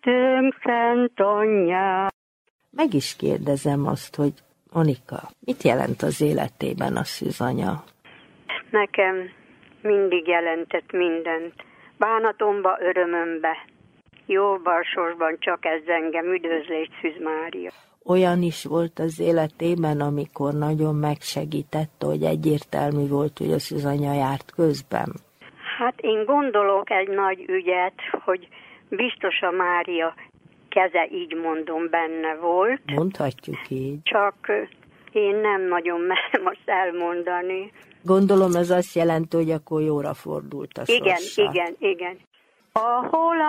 Tőnk szent anyját. Meg is kérdezem azt, hogy Monika, mit jelent az életében a szűzanya? Nekem mindig jelentett mindent. Bánatomba, örömömbe. Jóban, sorsban csak ez engem, üdvözlést Szűz Mária. Olyan is volt az életében, amikor nagyon megsegített, hogy egyértelmű volt, hogy a szűzanya járt közben? Hát én gondolok egy nagy ügyet, hogy biztos a Mária keze, így mondom, benne volt. Mondhatjuk így. Csak én nem nagyon merem azt elmondani. Gondolom ez azt jelenti, hogy akkor jóra fordult a sorsa. Igen. Ahol